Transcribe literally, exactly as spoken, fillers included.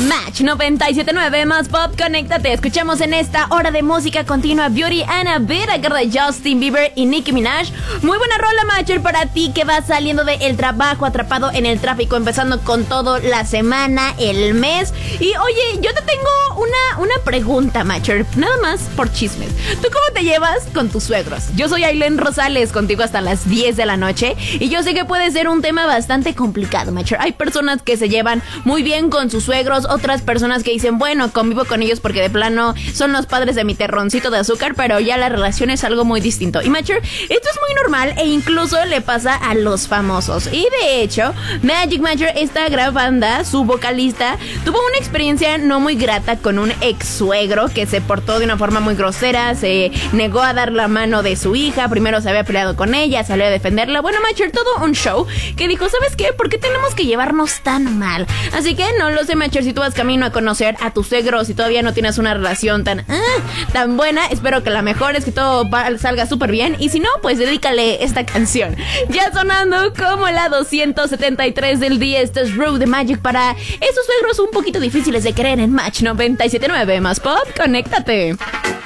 Match noventa y siete punto nueve más pop, conéctate. Escuchamos en esta hora de música continua Beauty and a Bit, a cargo de Justin Bieber y Nicki Minaj. Muy buena rola, Matcher, para ti que vas saliendo del trabajo, atrapado en el tráfico, empezando con todo la semana, el mes. Y oye, yo te tengo una, una pregunta, Matcher, nada más por chismes. ¿Tú cómo te llevas con tus suegros? Yo soy Ailén Rosales, contigo hasta las diez de la noche. Y yo sé que puede ser un tema bastante complicado, Matcher. Hay personas que se llevan muy bien con sus suegros, otras personas que dicen, bueno, convivo con ellos porque de plano son los padres de mi terroncito de azúcar, pero ya la relación es algo muy distinto. Y Matcher, esto es muy normal e incluso le pasa a los famosos. Y de hecho, Magic Matcher, esta gran banda, su vocalista, tuvo una experiencia no muy grata con un ex suegro que se portó de una forma muy grosera, se negó a dar la mano de su hija, primero se había peleado con ella, salió a defenderla. Bueno, Matcher, todo un show que dijo, ¿sabes qué? ¿Por qué tenemos que llevarnos tan mal? Así que no lo sé, Matcher, si tú vas camino a conocer a tus suegros y todavía no tienes una relación tan, uh, tan buena, espero que la mejores, que todo va, salga súper bien. Y si no, pues dedícale esta canción. Ya sonando como la doscientos setenta y tres del día, esto es Road the Magic para esos suegros un poquito difíciles de querer en Match noventa y siete punto nueve más pop, conéctate.